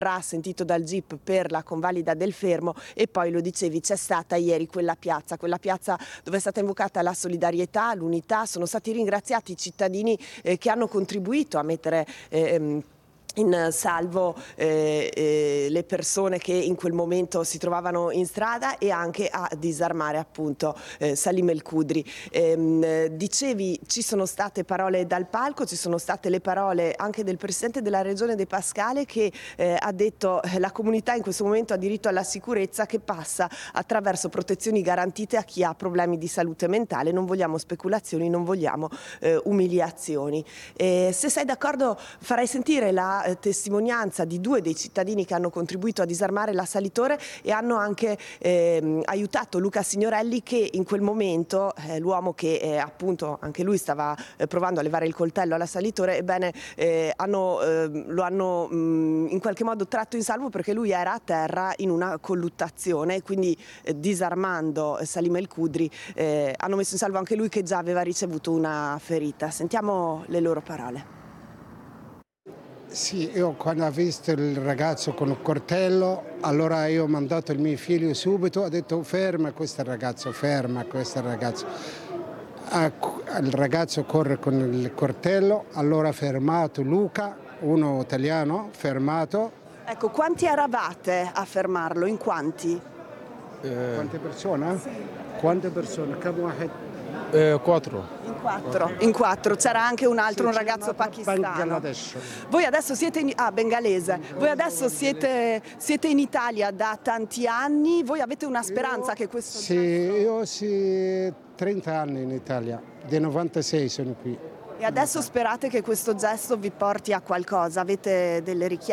sentito dal GIP per la convalida del Fermo. E poi lo dicevi, c'è stata ieri quella piazza dove è stata invocata la solidarietà, l'unità, sono stati ringraziati i cittadini che hanno contribuito a mettere in salvo le persone che in quel momento si trovavano in strada e anche a disarmare appunto Salim El Khudri. Dicevi, ci sono state parole dal palco, ci sono state le parole anche del Presidente della Regione De Pascale, che ha detto la comunità in questo momento ha diritto alla sicurezza, che passa attraverso protezioni garantite a chi ha problemi di salute mentale. Non vogliamo speculazioni, non vogliamo umiliazioni. Se sei d'accordo farei sentire la testimonianza di due dei cittadini che hanno contribuito a disarmare l'assalitore e hanno anche aiutato Luca Signorelli, che in quel momento, l'uomo che appunto anche lui stava provando a levare il coltello all'assalitore, ebbene lo hanno in qualche modo tratto in salvo, perché lui era a terra in una colluttazione e quindi disarmando Salim El Khudri hanno messo in salvo anche lui, che già aveva ricevuto una ferita. Sentiamo le loro parole. Sì, io quando ho visto il ragazzo con il coltello, allora io ho mandato il mio figlio subito, ho detto ferma questo ragazzo, ferma questo ragazzo. Il ragazzo corre con il coltello, allora ha fermato Luca, uno italiano, fermato. Ecco, quanti eravate a fermarlo? In quanti? Quante persone? Sì. Quante persone? 4. In quattro. C'era anche un ragazzo pakistano. Voi adesso siete bengalese. Voi adesso siete in Italia da tanti anni. Voi avete una speranza che questo... Sì, io 30 anni in Italia, del 96 sono qui. E adesso sperate che questo gesto vi porti a qualcosa? Avete delle richieste?